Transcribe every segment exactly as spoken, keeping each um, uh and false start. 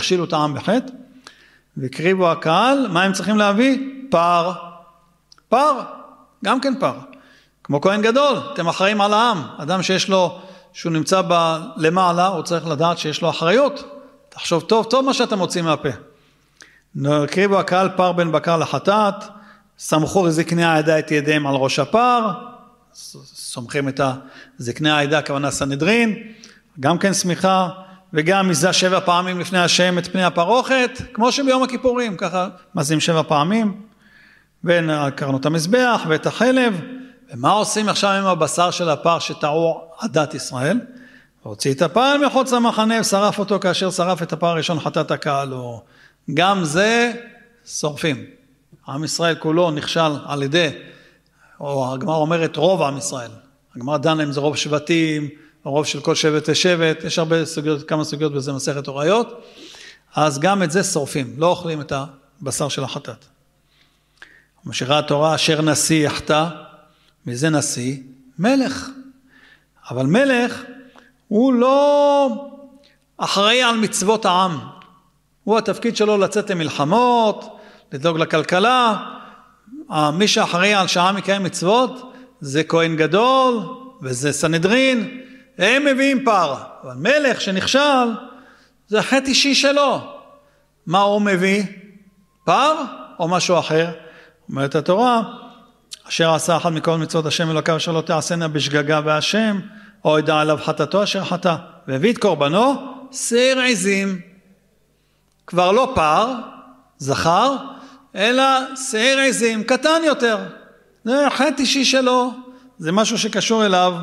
הכשילו את העם בחטא, והקריבו הקהל, מה הם צריכים להביא? פר. פר, גם כן פר. כמו כהן גדול, אתם אחראים על העם. אדם שיש לו, שהוא נמצא ב, למעלה, הוא צריך לדעת שיש לו אחריות. תחשוב טוב, טוב מה שאתם מוצאים מהפה. הקריבו הקהל פר בן בקר לחטאת, סמכו זקני העדה את ידיהם על ראש הפר, סומכים את זקני העדה, הכוונה סנהדרין, גם כן סמיכה, וגם מזה שבע פעמים לפני השם את פני הפרוכת, כמו שביום הכיפורים, ככה מזים שבע פעמים, בין קרנות המזבח ואת החלב, ומה עושים עכשיו עם הבשר של הפר שטעו עדת ישראל? הוציא את הפר מחוץ למחנה ושרף אותו כאשר שרף את הפר הראשון חטאת הקהל, או גם זה שורפים. עם ישראל כולו נכשל על ידי, או הגמרא אומרת רוב עם ישראל, הגמרא דנה אם זה רוב שבטים, רוב של כל שבט ושבט, יש הרבה סוגיות, כמה סוגיות בזה מסכת הוריות, אז גם את זה שורפים, לא אוכלים את הבשר של החטאת. ממשיכה התורה, אשר נשיא יחטא, מזה נשיא, מלך. אבל מלך הוא לא אחראי על מצוות העם, הוא התפקיד שלו לצאת למלחמות, לדאוג לכלכלה, מי שאחראי על שהעם יקיים מצוות, זה כהן גדול, וזה סנהדרין, הם מביאים פר, אבל מלך שנכשל, זה חטא אישי שלו. מה הוא מביא? פר או משהו אחר? אומרת התורה, אשר עשה אחד מכל מצוות השם אלוקיו אשר לא תעשנה בשגגה בהשם, או ידע עליו חטאתו אשר חטא, והביא את קורבנו, שעיר עזים. כבר לא פר, זכר, אלא שעיר עזים, קטן יותר. זה חטא אישי שלו, זה משהו שקשור אליו.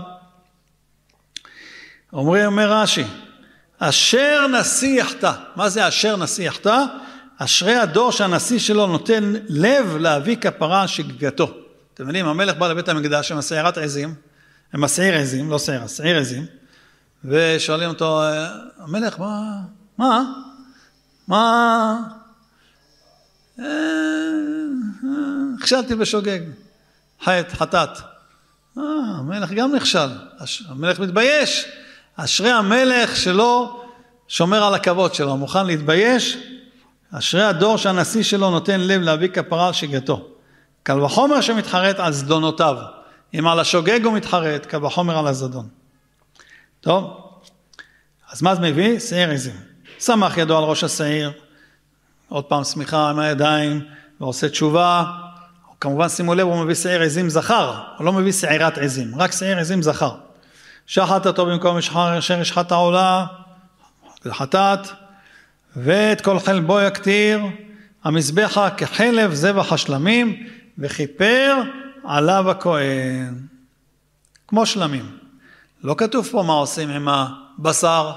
אומר, אומר רש"י, אשר נשיא יחטא. מה זה אשר נשיא יחטא? אשרי הדור שהנשיא שלו נותן לב להביא כפרה שגגתו. אתם יודעים, המלך בא לבית המקדש עם השעירת עזים, עם השעיר עזים, לא שעיר, השעיר עזים, ושואלים אותו, המלך, מה? מה? מה? נכשלתי בשוגג, חטא, חטאת. אה, המלך גם נכשל, המלך מתבייש. אשרי המלך שלו שומר על הכבוד שלו, מוכן להתבייש. אשרי הדור שהנשיא שלו נותן לב להביא כפרה על שגגתו. קל וחומר שמתחרט על זדונותיו. אם על השוגג הוא מתחרט, קל וחומר על הזדון. טוב, אז מה זה מביא? שעיר עזים. שמח ידו על ראש השעיר, עוד פעם סמיכה עם הידיים, ועושה תשובה. כמובן שימו לב, הוא מביא שעיר עזים זכר, הוא לא מביא שעירת עזים, רק שעיר עזים זכר. שחט אותו במקום אשר השחת העולה, לחטאת, ואת כל חלבו יקטיר, המזבחה כחלב זבח השלמים, וכיפר עליו הכהן. כמו שלמים. לא כתוב פה מה עושים עם הבשר,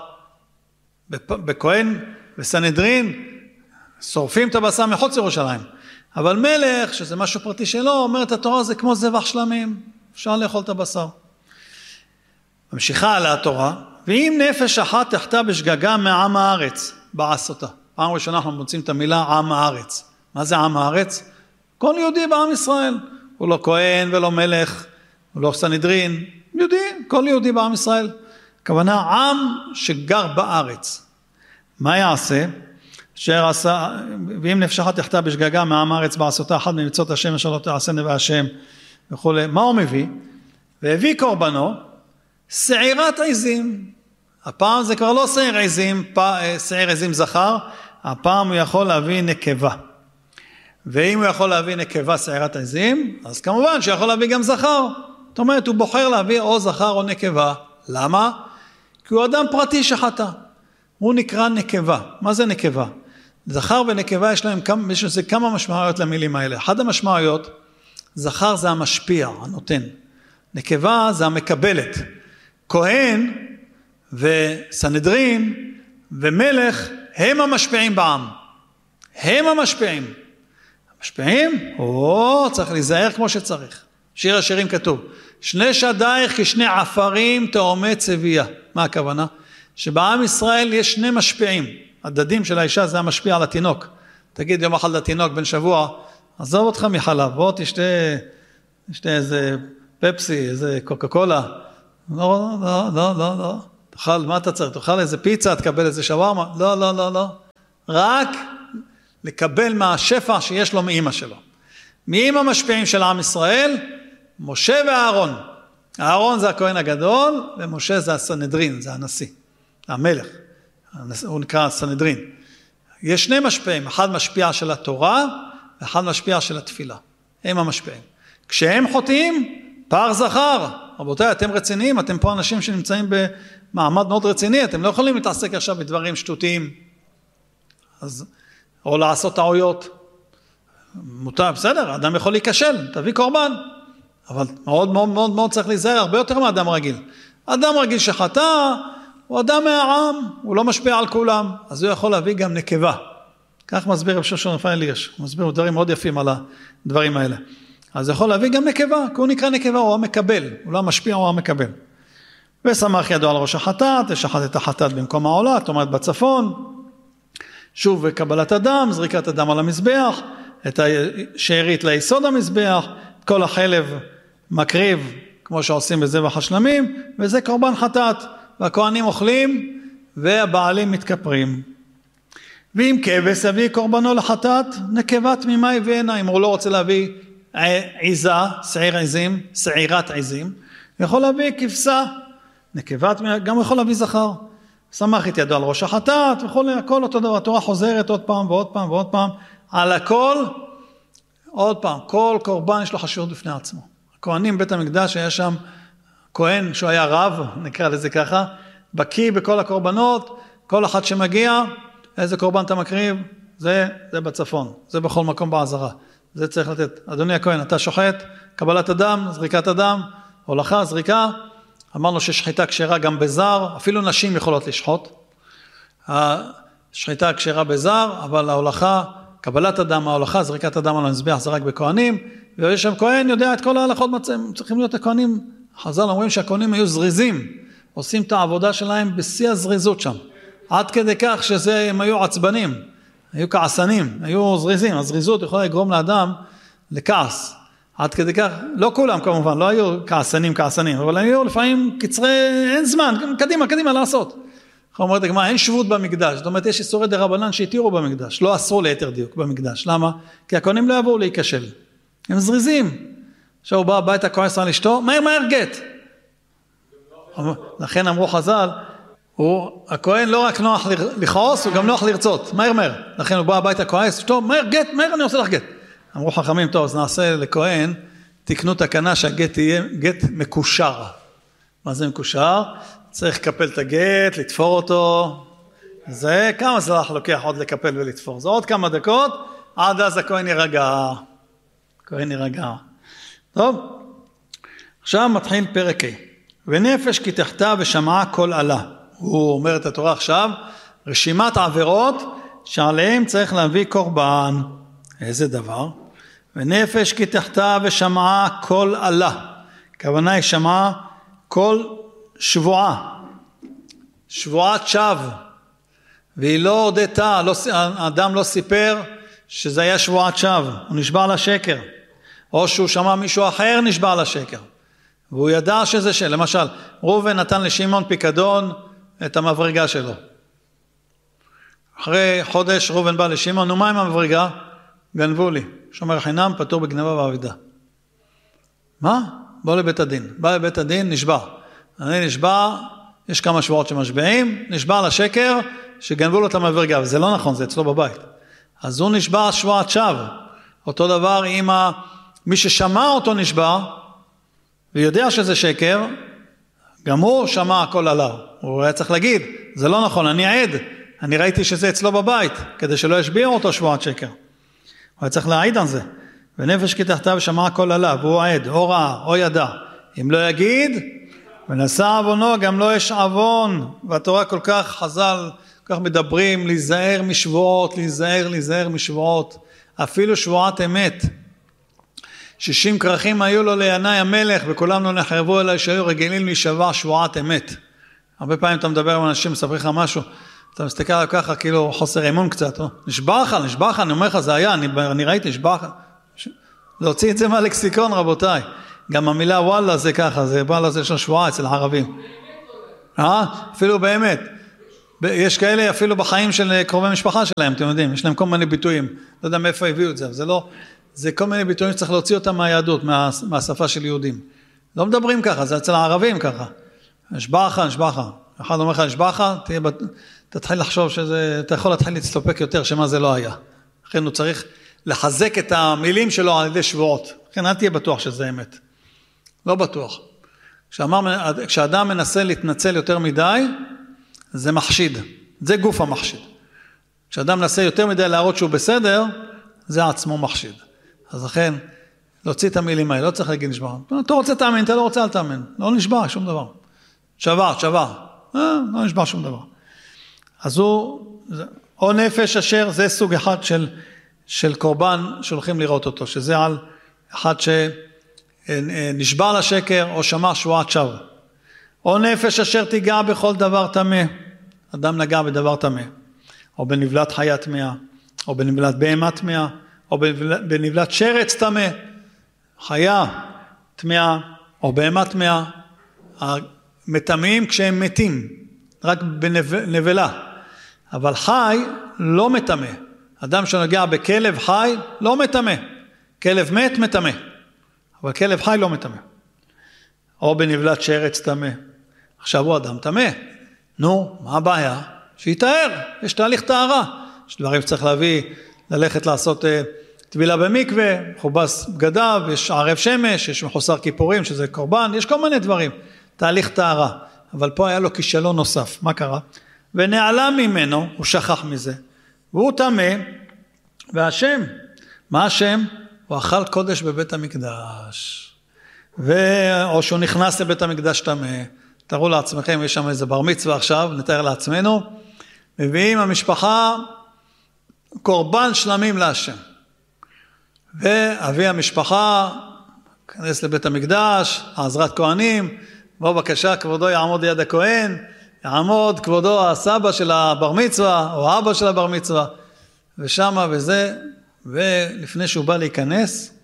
בכהן וסנהדרין, שורפים את הבשר מחוץ ירושלים. אבל מלך, שזה משהו פרטי שלו, אומרת התורה, זה כמו זבח שלמים, אפשר לאכול את הבשר. ממשיכה על התורה, ואם נפש אחת תחטא בשגגה מעם הארץ, בעשותה. פעם ראשונה אנחנו מוצאים את המילה עם הארץ. מה זה עם הארץ? כל יהודי בעם ישראל. הוא לא כהן ולא מלך, הוא לא סנהדרין, יהודי, כל יהודי בעם ישראל. הכוונה עם שגר בארץ. מה יעשה? אשר עשה, ואם נפש אחת תחטא בשגגה מעם הארץ בעשותה, אחת ממצוות השם אשר לא תעשנה בהשם וכו'. מה הוא מביא? והביא קורבנו, שעירת עזים. הפעם זה כבר לא שעיר עזים, שעיר עזים זכר, הפעם הוא יכול להביא נקבה. ואם הוא יכול להביא נקבה שעירת עזים, אז כמובן שיכול להביא גם זכר. זאת אומרת, הוא בוחר להביא או זכר או נקבה. למה? כי הוא אדם פרטי שחטא. הוא נקרא נקבה. מה זה נקבה? זכר ונקבה יש להם כמה, יש לזה כמה משמעויות למילים האלה. אחד המשמעויות, זכר זה המשפיע, הנותן. נקבה זה המקבלת. כהן וסנהדרין ומלך הם המשפיעים בעם. הם המשפיעים. המשפיעים? או, צריך להיזהר כמו שצריך. שיר השירים כתוב, שני שדייך כשני עפרים תאומי צבייה. מה הכוונה? שבעם ישראל יש שני משפיעים. הדדים של האישה זה המשפיע על התינוק. תגיד יום אחד לתינוק בן שבוע, עזוב אותך מחלב, בוא תשתה, תשתה איזה פפסי, איזה קוקה קולה. לא, לא, לא, לא, לא. תאכל, מה אתה צריך? תאכל איזה פיצה, תקבל איזה שווארמה. לא, לא, לא, לא. רק לקבל מהשפע שיש לו מאמא שלו. מאמא משפיעים של עם ישראל, משה ואהרון. אהרון זה הכהן הגדול, ומשה זה הסנהדרין, זה הנשיא, זה המלך. הוא נקרא הסנהדרין. יש שני משפיעים, אחד משפיע של התורה, ואחד משפיע של התפילה. הם המשפיעים. כשהם חוטאים, פר זכר. רבותיי, אתם רציניים, אתם פה אנשים שנמצאים במעמד מאוד רציני, אתם לא יכולים להתעסק עכשיו בדברים שטותיים, אז, או לעשות טעויות. מותר, בסדר, אדם יכול להיכשל, תביא קורבן, אבל מאוד מאוד מאוד מאוד צריך להיזהר, הרבה יותר מאדם רגיל. אדם רגיל שחטא, הוא אדם מהעם, הוא לא משפיע על כולם, אז הוא יכול להביא גם נקבה. כך מסביר רב ששון רפאל הירש, הוא מסביר דברים מאוד יפים על הדברים האלה. אז יכול להביא גם נקבה, כי הוא נקרא נקבה, הוא המקבל, הוא לא המשפיע, הוא המקבל. ושמח ידו על ראש החטאת, ושחט את החטאת במקום העולה, זאת אומרת בצפון, שוב קבלת הדם, זריקת הדם על המזבח, את השארית ליסוד המזבח, את כל החלב מקריב, כמו שעושים בזבח השלמים, וזה קורבן חטאת, והכהנים אוכלים, והבעלים מתכפרים. ואם כבש יביא קורבנו לחטאת, נקבה תמימה יביאנה, אם הוא לא רוצה להביא עיזה, שעיר עזים, שעירת עזים, יכול להביא כבשה, נקבה תמימה, גם יכול להביא זכר. שמח את ידו על ראש החטאת, וכל הכל אותו דבר, התורה חוזרת עוד פעם ועוד פעם ועוד פעם, על הכל, עוד פעם, כל קורבן יש לו חשיבות בפני עצמו. הכהנים בית המקדש היה שם כהן שהוא היה רב, נקרא לזה ככה, בקיא בכל הקורבנות, כל אחד שמגיע, איזה קורבן אתה מקריב, זה, זה בצפון, זה בכל מקום בעזרה, זה צריך לתת. אדוני הכהן, אתה שוחט, קבלת אדם, זריקת אדם, הולכה, זריקה, אמרנו ששחיטה כשרה גם בזר, אפילו נשים יכולות לשחוט, השחיטה כשרה בזר, אבל ההולכה, קבלת אדם, ההולכה, זריקת אדם על המזבח, זה רק בכהנים, ויש שם כהן, יודע את כל ההלכות, צריכים להיות הכהנים, חז"ל אומרים שהכהנים היו זריזים, עושים את העבודה שלהם בשיא הזריזות שם, עד כדי כך שזה, הם היו עצבנים, היו כעסנים, היו זריזים, הזריזות יכולה לגרום לאדם לכעס, עד כדי כך, לא כולם כמובן, לא היו כעסנים כעסנים, אבל היו לפעמים קצרי, אין זמן, קדימה, קדימה לעשות. אומרת הגמרא, אין שבות במקדש, זאת אומרת יש איסורי דרבנן שהתירו במקדש, לא אסרו ליתר דיוק במקדש, למה? כי הכהנים לא יבואו להיכשל, הם זריזים, עכשיו הוא בא הביתה כועס על אשתו, מהר מהר גט, לכן אמרו חז"ל, הוא, הכהן לא רק נוח לכעוס, הוא גם נוח לרצות, מהר מהר, לכן הוא בא הביתה כועס, אשתו, מהר גט, מהר אני עושה לך גט, אמרו חכמים, טוב, אז נעשה לכהן, תקנו תקנה שהגט יהיה גט מקושר, מה זה מקושר? צריך לקפל את הגט, לתפור אותו, זה כמה זה לוקח עוד לקפל ולתפור, זה עוד כמה דקות, עד אז הכהן ירגע, הכהן ירגע. טוב, עכשיו מתחיל פרק ה' ונפש כי תחתה ושמעה כל עלה, הוא אומר את התורה עכשיו, רשימת עבירות שעליהם צריך להביא קורבן, איזה דבר? ונפש כי תחתה ושמעה כל עלה, הכוונה היא שמעה כל שבועה, שבועת שווא, והיא לא הודתה, לא, האדם לא סיפר שזה היה שבועת שווא, הוא נשבע לשקר, או שהוא שמע מישהו אחר נשבע לשקר, והוא ידע שזה של, למשל, ראובן נתן לשמעון פיקדון את המברגה שלו, אחרי חודש ראובן בא לשמעון, נו מה עם המברגה? גנבו לי, שומר חינם פטור בגנבה ועבידה. מה? בוא לבית הדין, בא לבית הדין, נשבע, אני נשבע, יש כמה שבועות שמשבעים, נשבע לשקר שגנבו לו את המברגה, וזה לא נכון, זה אצלו בבית. אז הוא נשבע שבועת שווא, אותו דבר עם מי ששמע אותו נשבע, ויודע שזה שקר, גם הוא שמע הכל עליו, הוא היה צריך להגיד, זה לא נכון, אני עד, אני ראיתי שזה אצלו בבית, כדי שלא ישביעו אותו שבועת שקר. הוא היה צריך להעיד על זה, ונפש כי תחתה ושמע הכל עליו, והוא עד, או ראה, או ידע, אם לא יגיד, ונשא עוונו, גם לא יש עוון, והתורה כל כך חז"ל, כל כך מדברים, להיזהר משבועות, להיזהר, להיזהר משבועות, אפילו שבועת אמת, שישים כרכים היו לו לינאי המלך, וכולם לא נחרבו אליי שהיו רגילים להישבע שבועת אמת, הרבה פעמים אתה מדבר עם אנשים, מספר לך משהו, אתה מסתכל עליו ככה, כאילו חוסר אמון קצת, נשבע לך, נשבע לך, אני אומר לך, זה היה, אני, אני ראיתי, נשבע לך, להוציא את זה מהלקסיקון רבותיי, גם המילה וואלה זה ככה, זה בא לזה של שבועה אצל הערבים. אה? אפילו באמת. יש כאלה אפילו בחיים של קרובי משפחה שלהם, אתם יודעים, יש להם כל מיני ביטויים, לא יודע מאיפה הביאו את זה, זה לא, זה כל מיני ביטויים שצריך להוציא אותם מהיהדות, מה, מהשפה של יהודים. לא מדברים ככה, זה אצל הערבים ככה. נשבע לך, נשבע לך. אחד אומר לך, נשבע לך, תתחיל לחשוב שזה, אתה יכול להתחיל להצטופק יותר, שמה זה לא היה. לכן הוא צריך לחזק את המילים שלו על ידי שבועות. לכן אל תהיה בטוח שזה אמת. לא בטוח. כשאמר, כשאדם מנסה להתנצל יותר מדי, זה מחשיד. זה גוף המחשיד. כשאדם מנסה יותר מדי להראות שהוא בסדר, זה עצמו מחשיד. אז לכן, להוציא את המילים האלה, לא צריך להגיד נשבע. אתה רוצה תאמין, אתה לא רוצה אל תאמין. לא נשבע שום דבר. שווה, שווה. אה, לא נשבע שום דבר. אז הוא, או נפש אשר, זה סוג אחד של, של קורבן שהולכים לראות אותו, שזה על אחד שנשבע לשקר או שמע שבועת שווא. או נפש אשר תיגע בכל דבר טמא. אדם נגע בדבר טמא. או בנבלת חיה טמאה, או בנבלת בהמה טמאה, או בנבלת שרץ טמא. חיה טמאה, או בהמה טמאה. מטמאים כשהם מתים, רק בנבלה. אבל חי לא מטמא. אדם שנוגע בכלב חי לא מטמא. כלב מת מטמא. אבל כלב חי לא מטמא. או בנבלת שרץ טמא. עכשיו הוא אדם טמא. נו, מה הבעיה? שיתאר, יש תהליך טהרה. יש דברים שצריך להביא, ללכת לעשות טבילה במקווה, חובס בגדיו, יש ערב שמש, יש מחוסר כיפורים, שזה קורבן, יש כל מיני דברים. תהליך טהרה. אבל פה היה לו כישלון נוסף. מה קרה? ונעלם ממנו, הוא שכח מזה. והוא טמא, והשם, מה השם? הוא אכל קודש בבית המקדש. ו... או שהוא נכנס לבית המקדש טמא. תראו לעצמכם, יש שם איזה בר מצווה עכשיו, נתאר לעצמנו. מביאים המשפחה קורבן שלמים להשם. ואבי המשפחה, כנס לבית המקדש, עזרת כהנים, בוא בבקשה, כבודו יעמוד ליד הכהן, יעמוד כבודו הסבא של הבר מצווה, או האבא של הבר מצווה, ושמה וזה, ולפני שהוא בא להיכנס,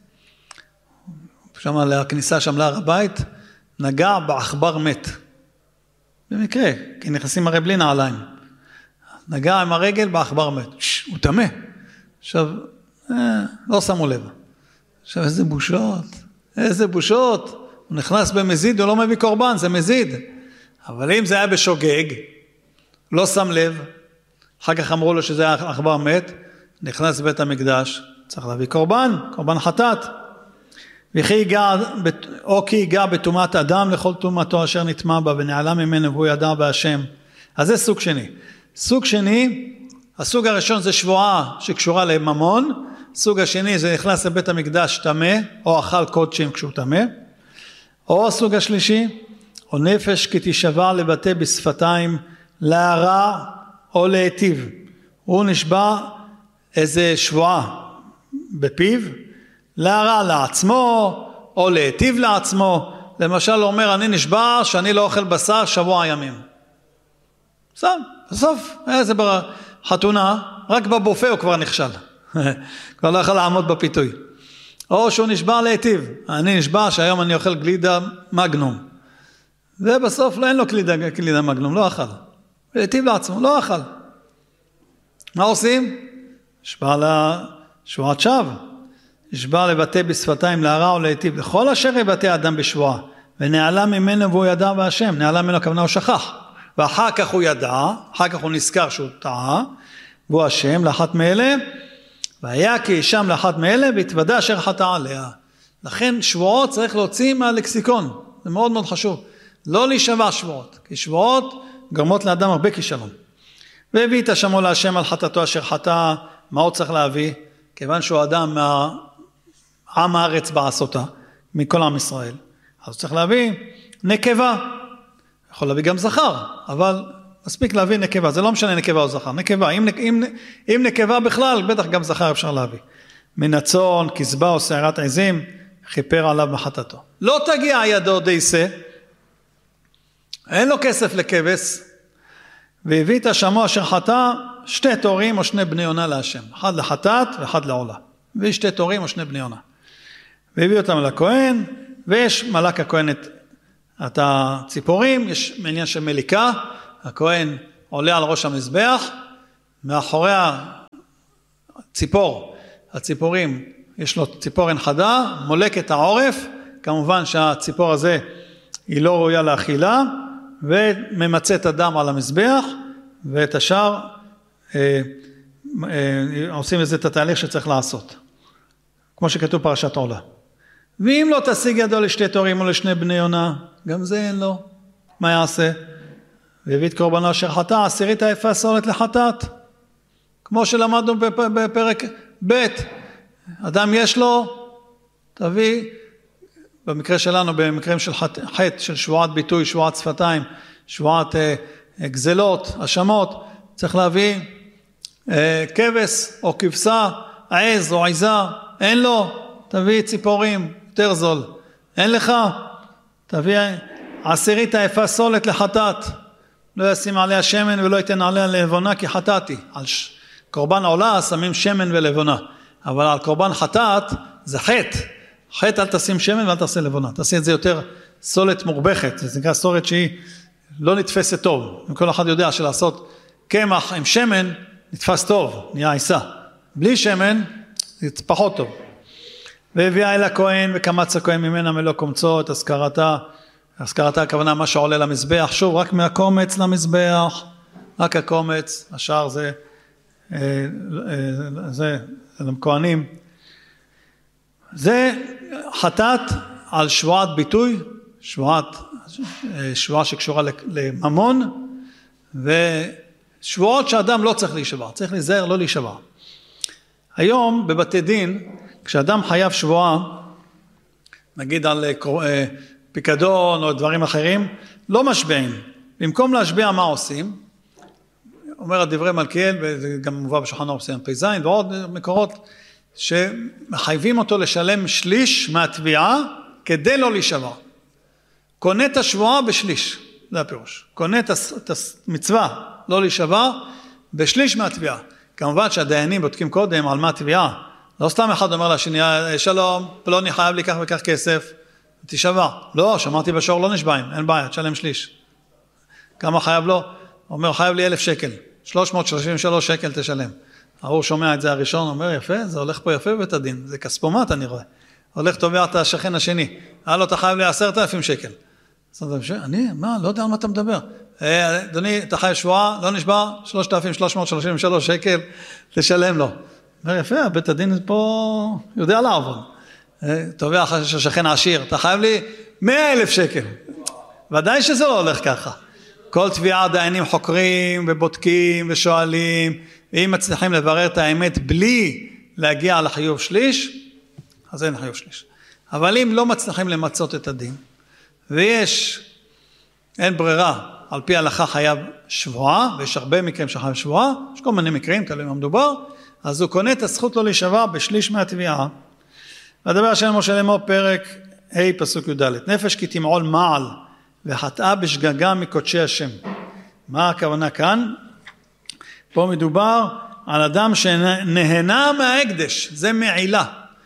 שמה לכניסה שם להר הבית, נגע בעכבר מת. במקרה, כי נכנסים הרי בלי נעליים. נגע עם הרגל בעכבר מת. שש, הוא טמא. עכשיו, אה, לא שמו לב. עכשיו, איזה בושות, איזה בושות. הוא נכנס במזיד, הוא לא מביא קורבן, זה מזיד. אבל אם זה היה בשוגג, לא שם לב, אחר כך אמרו לו שזה היה עכבר מת, נכנס לבית המקדש, צריך להביא קורבן, קורבן חטאת. וכי ייגע, או כי ייגע בתומת אדם לכל תומתו אשר נטמע בה, ונעלם ממנו והוא ידע בהשם. אז זה סוג שני. סוג שני, הסוג הראשון זה שבועה שקשורה לממון, סוג השני זה נכנס לבית המקדש טמא, או אכל קודשים כשהוא טמא, או הסוג השלישי, או נפש כי תשבע לבטא בשפתיים, להרע או להיטיב. הוא נשבע איזה שבועה בפיו, להרע לעצמו, או להיטיב לעצמו. למשל הוא אומר, אני נשבע שאני לא אוכל בשר שבוע ימים. סתם, בסוף, איזה חתונה, רק בבופה הוא כבר נכשל. כבר לא יכול לעמוד בפיתוי. או שהוא נשבע להיטיב. אני נשבע שהיום אני אוכל גלידה מגנום. ובסוף לא אין לו גלידה, גלידה מגנום, לא אכל. להיטיב לעצמו, לא אכל. מה עושים? נשבע לשבועת שווא. נשבע לבטא בשפתיים להרע או להיטיב. לכל אשר יבטא אדם בשבועה. ונעלם ממנו והוא ידע בהשם. נעלם ממנו הכוונה הוא שכח. ואחר כך הוא ידע, אחר כך הוא נזכר שהוא טעה, והוא השם לאחת מאלה, והיה כי שם לאחת מאלה, והתוודע אשר חטא עליה. לכן שבועות צריך להוציא מהלקסיקון, זה מאוד מאוד חשוב. לא להישבע שבועות, כי שבועות גרמות לאדם הרבה כישלון. והביא את השמו להשם על חטאתו אשר חטא, מה הוא צריך להביא? כיוון שהוא אדם מהעם הארץ בעשותה, מכל עם ישראל. אז הוא צריך להביא נקבה. יכול להביא גם זכר, אבל מספיק להביא נקבה, זה לא משנה נקבה או זכר, נקבה, אם, אם, אם נקבה בכלל, בטח גם זכר אפשר להביא. מן הצאן, כסבה או שערת עזים, חיפר עליו מחטאתו. לא תגיע ידו דייסה, אין לו כסף לכבש, והביא את השמו אשר חטא, שתי תורים או שני בני עונה להשם, אחד לחטאת ואחד לעולה, והביא שתי תורים או שני בני עונה. והביא אותם לכהן, ויש מלאק הכהן את את הציפורים, יש מעניין של מליקה, הכהן עולה על ראש המזבח, מאחורי הציפור, הציפורים, יש לו ציפורן חדה, מולק את העורף, כמובן שהציפור הזה היא לא ראויה לאכילה, וממצא את הדם על המזבח, ואת השאר אה, אה, עושים את התהליך שצריך לעשות, כמו שכתוב פרשת עולה. ואם לא תשיג ידו לשתי תורים או לשני בני יונה, גם זה אין לו, מה יעשה? והביא את קורבנו אשר חטא, עשירית היפה סולת לחטאת, כמו שלמדנו בפרק ב', אדם יש לו, תביא, במקרה שלנו, במקרים של חטא, של שבועת ביטוי, שבועת שפתיים, שבועת אה, גזלות, אשמות, צריך להביא אה, כבש או כבשה, עז או עיזה, אין לו, תביא ציפורים, יותר זול, אין לך, תביא עשירית היפה סולת לחטאת, לא ישים עליה שמן ולא ייתן עליה לבונה כי חטאתי, על ש... קורבן עולה שמים שמן ולבונה, אבל על קורבן חטאת זה חטא, חטא אל תשים שמן ואל תעשה לבונה, תעשה את זה יותר סולת מורבכת, זה נקרא סולת שהיא לא נתפסת טוב, כל אחד יודע שלעשות קמח עם שמן נתפס טוב, נהיה עיסה, בלי שמן זה פחות טוב. והביאה אל הכהן וקמץ הכהן ממנה מלוא קומצו את הזכרתה, הזכרתה הכוונה מה שעולה למזבח, שוב רק מהקומץ למזבח, רק הקומץ, השאר זה זה לכהנים. זה חטאת על שבועת ביטוי, שבועת, שבועה שקשורה לממון, ושבועות שאדם לא צריך להישבע, צריך להיזהר לא להישבע. היום בבתי דין, כשאדם חייב שבועה, נגיד על פיקדון או דברים אחרים, לא משבעים. במקום להשביע מה עושים? אומר הדברי מלכיאל, וזה גם מובא בשולחן ערוך פ"ז, ועוד מקורות שמחייבים אותו לשלם שליש מהתביעה כדי לא להישבע. קונה את השבועה בשליש, זה הפירוש. קונה את המצווה לא להישבע בשליש מהתביעה. כמובן שהדיינים בודקים קודם על מה התביעה. לא סתם אחד אומר לשני, שלום, פלוני חייב לי כך וכך כסף, תישבע. לא, שמעתי בשור לא נשבעים, אין בעיה, תשלם שליש. כמה חייב לו? אומר, חייב לי אלף שקל, שלוש מאות שלושים ושלוש שקל תשלם. ההוא שומע את זה הראשון, אומר, יפה, זה הולך פה יפה בבית הדין, זה כספומט אני רואה. הולך תובע את השכן השני, הלו, אתה חייב לי עשרת אלפים שקל. אני, מה, לא יודע על מה אתה מדבר. אדוני, אתה חייב שבועה, לא נשבע, שלושת אלפים שלוש מאות שלושים ושלוש שקל, תשלם לו. אומר, יפה, בית הדין פה יודע לעבוד. תובע השכן העשיר, אתה חייב לי מאה אלף שקל. ודאי שזה לא הולך ככה. כל תביעה דיינים חוקרים ובודקים ושואלים, ואם מצליחים לברר את האמת בלי להגיע לחיוב שליש, אז אין חיוב שליש. אבל אם לא מצליחים למצות את הדין, ויש, אין ברירה, על פי ההלכה חייב שבועה, ויש הרבה מקרים שחייב שבועה, יש כל מיני מקרים, תלוי מה מדובר, אז הוא קונה את הזכות לא להישבע בשליש מהתביעה. והדבר של משה לאמור פרק ה' פסוק י"ד, נפש כי תמעול מעל, וחטאה בשגגה מקודשי השם. מה הכוונה כאן? פה מדובר על אדם שנהנה מההקדש, זה מעילה.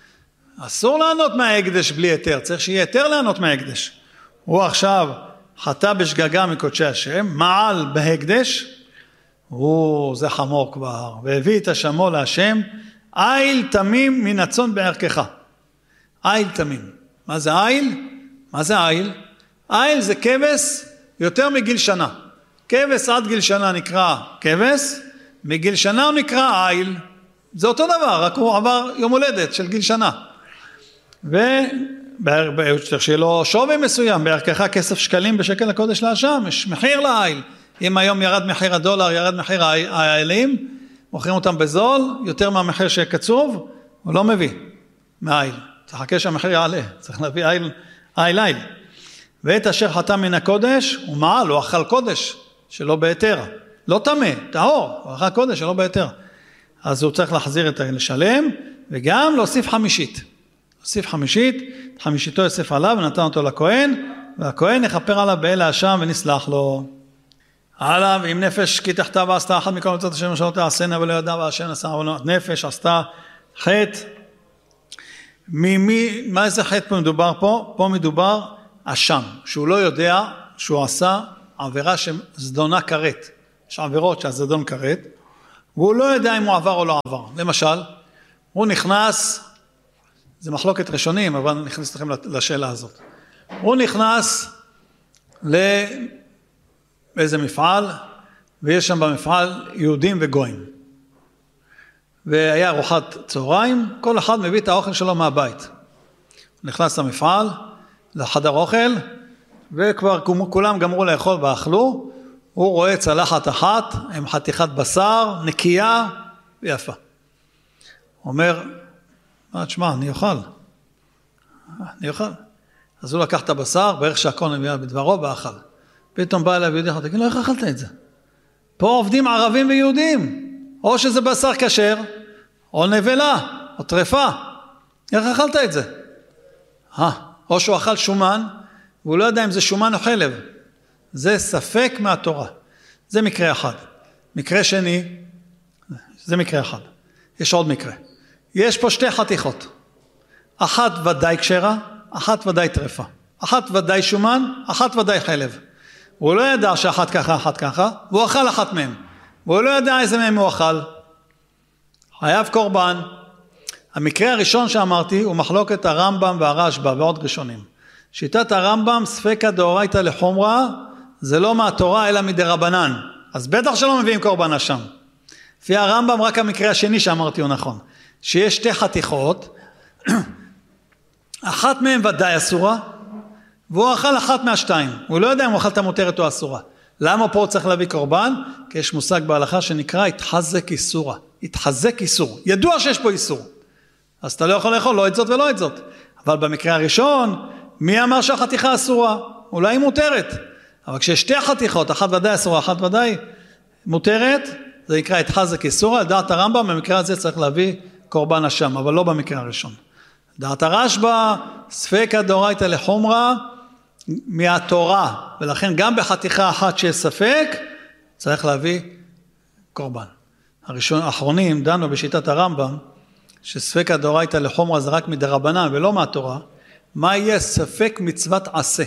אסור לענות מההקדש בלי היתר, צריך שיהיה היתר לענות מההקדש. הוא עכשיו חטא בשגגה מקודשי השם, מעל בהקדש, הוא זה חמור כבר, והביא את השמו להשם, איל תמים מן הצאן בערכך. איל תמים. מה זה איל? מה זה איל? איל זה כבש יותר מגיל שנה. כבש עד גיל שנה נקרא כבש, מגיל שנה הוא נקרא איל. זה אותו דבר, רק הוא עבר יום הולדת של גיל שנה. וצריך שיהיה לו שווי מסוים, בערכך כסף שקלים בשקל הקודש להשם, יש מחיר לאיל. אם היום ירד מחיר הדולר, ירד מחיר האילים, מוכרים אותם בזול, יותר מהמחיר שקצוב, הוא לא מביא מהאיל. תחכה שהמחיר יעלה, צריך להביא איל, איל, איל. ואת אשר חטא מן הקודש, הוא מעל, הוא אכל קודש, שלא בהיתר. לא תמה, טהור, הוא אכל קודש, שלא בהיתר. אז הוא צריך להחזיר את לשלם, וגם להוסיף חמישית. להוסיף חמישית, חמישיתו יוסף עליו, ונתן אותו לכהן, והכהן יכפר עליו באל האשם, ונסלח לו. עליו, עם נפש כי תחתה ועשתה אחת מכל מצוות השם אשר לא תעשנה ולא ידע והשם נשא עוונות. נפש עשתה חטא. ממי, מה איזה חטא פה מדובר פה? פה מדובר אשם, שהוא לא יודע שהוא עשה עבירה שזדונה כרת, יש עבירות שהזדון כרת, והוא לא יודע אם הוא עבר או לא עבר. למשל, הוא נכנס, זה מחלוקת ראשונים, אבל אני נכנס לכם לשאלה הזאת. הוא נכנס לאיזה מפעל, ויש שם במפעל יהודים וגויים. והיה ארוחת צהריים, כל אחד מביא את האוכל שלו מהבית. הוא נכנס למפעל, לחדר אוכל, וכבר כולם גמרו לאכול ואכלו, הוא רואה צלחת אחת עם חתיכת בשר, נקייה ויפה. הוא אומר, מה תשמע, אני אוכל. אני אוכל. אז הוא לקח את הבשר, בערך שהכל נביאה בדברו ואכל. פתאום בא אליו יהודי, תגיד לו, איך אכלת את זה? פה עובדים ערבים ויהודים. או שזה בשר כשר, או נבלה, או טרפה. איך אכלת את זה? אה, או שהוא אכל שומן, והוא לא יודע אם זה שומן או חלב. זה ספק מהתורה. זה מקרה אחד. מקרה שני, זה מקרה אחד. יש עוד מקרה. יש פה שתי חתיכות. אחת ודאי כשרה, אחת ודאי טרפה. אחת ודאי שומן, אחת ודאי חלב. הוא לא ידע שאחת ככה, אחת ככה, והוא אכל אחת מהם. והוא לא ידע איזה מהם הוא אכל. חייב קורבן. המקרה הראשון שאמרתי הוא מחלוקת הרמב"ם והרשב"א ועוד ראשונים. שיטת הרמב"ם ספקא דאורייתא לחומרא, זה לא מהתורה אלא מדרבנן. אז בטח שלא מביאים קורבן אשם. לפי הרמב"ם רק המקרה השני שאמרתי הוא נכון. שיש שתי חתיכות, אחת מהם ודאי אסורה, והוא אכל אחת מהשתיים. הוא לא יודע אם הוא אכל את המותרת או אסורה. למה פה הוא צריך להביא קורבן? כי יש מושג בהלכה שנקרא התחזק איסורה. התחזק איסור. ידוע שיש פה איסור. אז אתה לא יכול לאכול לא את זאת ולא את זאת. אבל במקרה הראשון, מי אמר שהחתיכה אסורה? אולי היא מותרת. אבל כשיש שתי חתיכות, אחת ודאי אסורה, אחת ודאי מותרת, זה נקרא התחזק איסורה. על דעת הרמב"ם, במקרה הזה צריך להביא קורבן אשם, אבל לא במקרה הראשון. דעת הרשב"א, ספקא דאורייתא לחומרא, מהתורה, ולכן גם בחתיכה אחת שיש ספק, צריך להביא קורבן. הראשון, האחרונים דנו בשיטת הרמב"ם, שספקא דאורייתא לחומרא זה רק מדרבנן ולא מהתורה, מה יהיה ספק מצוות עשה?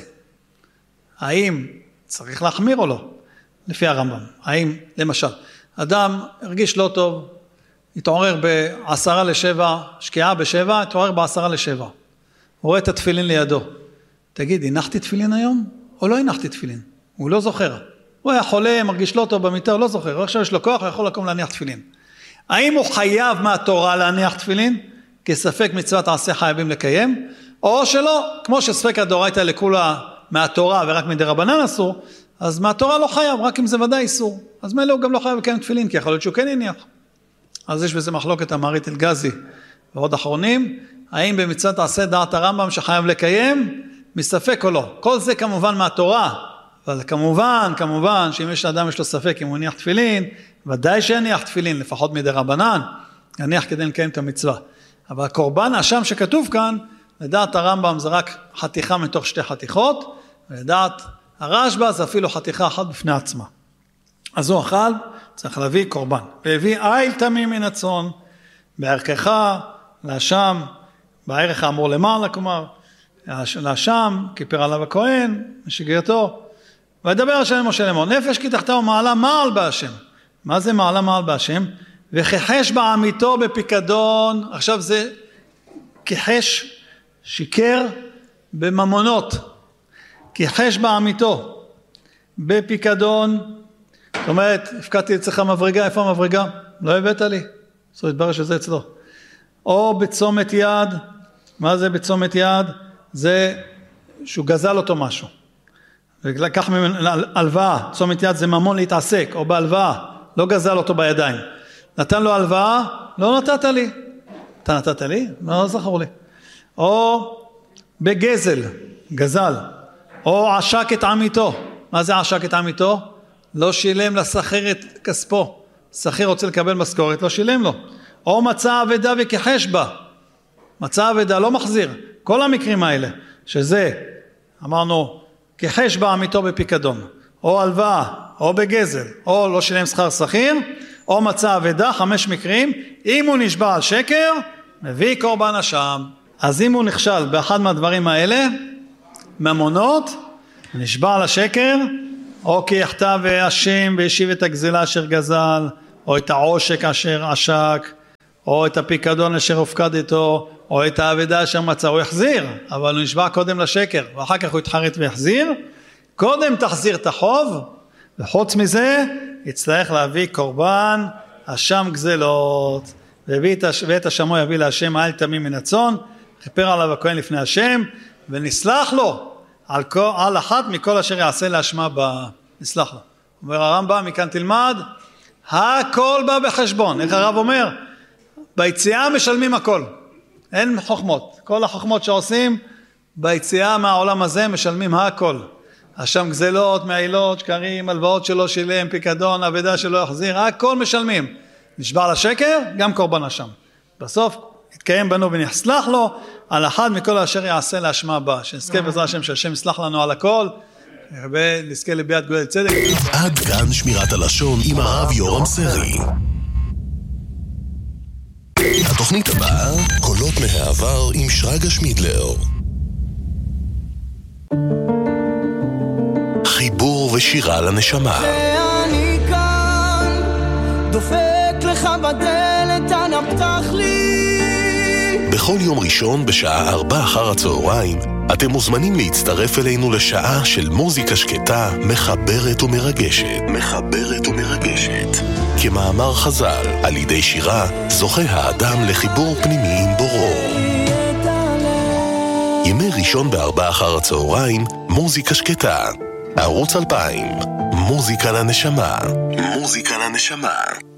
האם צריך להחמיר או לא? לפי הרמב"ם. האם, למשל, אדם הרגיש לא טוב, התעורר בעשרה לשבע, שקיעה בשבע, התעורר בעשרה לשבע. הוא רואה את התפילין לידו. תגיד, הנחתי תפילין היום? או לא הנחתי תפילין? הוא לא זוכר. הוא היה חולה, מרגיש לא טוב במיטה, הוא לא זוכר. עכשיו יש לו כוח, הוא יכול לקום להניח תפילין. האם הוא חייב מהתורה להניח תפילין? כספק מצוות עשה חייבים לקיים? או שלא, כמו שספקא דאורייתא לכולה מהתורה ורק מדרבנן אסור, אז מהתורה לא חייב, רק אם זה ודאי איסור. אז מילא הוא גם לא חייב לקיים תפילין, כי יכול להיות שהוא כן יניח. אז יש בזה מחלוקת אמרית אלגזי ועוד אחרונים, האם במצוות עשה דעת הרמב"ם שחייב לקיים, מספק או לא. כל זה כמובן מהתורה, אבל כמובן, כמובן, שאם יש לאדם יש לו ספק אם הוא יניח תפילין, ודאי שיניח תפילין, לפחות מדרבנן, יניח כדי לקיים את המצווה. אבל הקורבן האשם שכתוב כאן, לדעת הרמב"ם זה רק חתיכה מתוך שתי חתיכות, ולדעת הרשב"א זה אפילו חתיכה אחת בפני עצמה. אז הוא אכל, צריך להביא קורבן. והביא איל תמים מן הצאן, בערכך, לאשם, בערך האמור למעלה, כלומר, לאשם, כיפר עליו הכהן, משגייתו, וידבר השם למשה לאמור, נפש כי תחתיו מעלה מעל בהשם. מה זה מעלה מעל בהשם? וכחש בעמיתו בפיקדון, עכשיו זה כחש, שיקר בממונות, כחש בעמיתו בפיקדון, זאת אומרת, הפקדתי אצלך מברגה, איפה המברגה? לא הבאת לי, זאת התברר שזה אצלו. או בצומת יד, מה זה בצומת יד? זה שהוא גזל אותו משהו. ולקח ממנו הלוואה, צומת יד זה ממון להתעסק, או בהלוואה, לא גזל אותו בידיים. נתן לו הלוואה, לא נתת לי. אתה נתת לי? לא זכור לי. או בגזל, גזל. או עשק את עמיתו. מה זה עשק את עמיתו? לא שילם לסחר את כספו. סחר רוצה לקבל משכורת, לא שילם לו. או מצא אבדה וכחש בה. מצא אבדה, לא מחזיר. כל המקרים האלה, שזה, אמרנו, כחש בה עמיתו בפיקדון. או הלוואה, או בגזל, או לא שילם שכר שכיר, או מצא אבדה, חמש מקרים. אם הוא נשבע על שקר, מביא קורבן אשם. אז אם הוא נכשל באחד מהדברים האלה, ממונות, נשבע על השקר, או כי יחטא והשם והשיב את הגזלה אשר גזל, או את העושק אשר עשק, או את הפיקדון אשר הופקד איתו, או את האבדה אשר מצא, הוא יחזיר, אבל הוא נשבע קודם לשקר, ואחר כך הוא יתחרט ויחזיר. קודם תחזיר את החוב, וחוץ מזה יצטרך להביא קורבן אשם גזלות, ואת השמו יביא להשם אל תמים מן הצאן, כפר עליו הכהן לפני השם, ונסלח לו על, כל, על אחת מכל אשר יעשה להשמה בה, נסלח לו. אומר הרמב"ם, מכאן תלמד, הכל בא בחשבון. איך הרב אומר? ביציאה משלמים הכל, אין חוכמות, כל החוכמות שעושים ביציאה מהעולם הזה משלמים הכל. אשם גזלות, מעילות, שקרים, הלוואות שלא שילם, פיקדון, אבדה שלא יחזיר, הכל משלמים. נשבר לשקר, גם קורבן אשם. בסוף יתקיים בנו ונסלח לו על אחד מכל אשר יעשה להשמה בה. שנזכה בעזרת השם שהשם יסלח לנו על הכל, ונזכה לביאת גואל צדק. עד כאן שמירת הלשון עם הרב יורם סרי. התוכנית הבאה, קולות מהעבר עם שרגא שמידלר. חיבור ושירה לנשמה. ואני כאן, דופק לך בדלת, אנא פתח לי. בכל יום ראשון בשעה ארבע אחר הצהריים, אתם מוזמנים להצטרף אלינו לשעה של מוזיקה שקטה, מחברת ומרגשת. מחברת ומרגשת. כמאמר חז"ל, על ידי שירה, זוכה האדם לחיבור פנימי עם בוראו. ימי ראשון בארבע אחר הצהריים, מוזיקה שקטה. ערוץ אלפיים, מוזיקה לנשמה. מוזיקה לנשמה.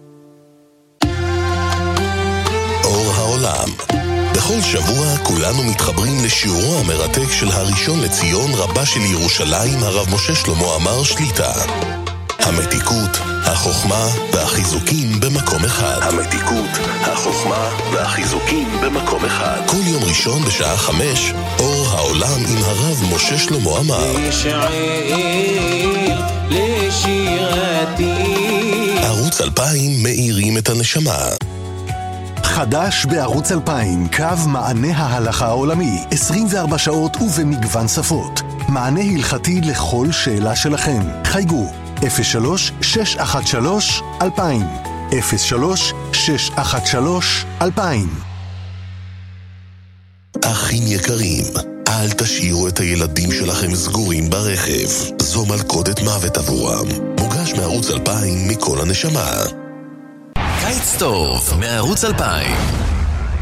אור העולם. בכל שבוע כולנו מתחברים לשיעורו המרתק של הראשון לציון רבה של ירושלים, הרב משה שלמה עמאר שליטה. המתיקות, החוכמה והחיזוקים במקום אחד. המתיקות, החוכמה והחיזוקים במקום אחד. כל יום ראשון בשעה חמש, אור העולם עם הרב משה שלמה עמאר. ערוץ אלפיים מאירים את הנשמה. חדש בערוץ אלפיים, קו מענה ההלכה העולמי, עשרים וארבע שעות ובמגוון שפות. מענה הלכתי לכל שאלה שלכם. חייגו אפס שלוש שש אחת שלוש אלפיים, אפס שלוש שש אחת שלוש אלפיים. אחים יקרים, אל תשאירו את הילדים שלכם סגורים ברכב. זו מלכודת מוות עבורם. מוגש מערוץ אלפיים מכל הנשמה. קיץ טוב מערוץ אלפיים.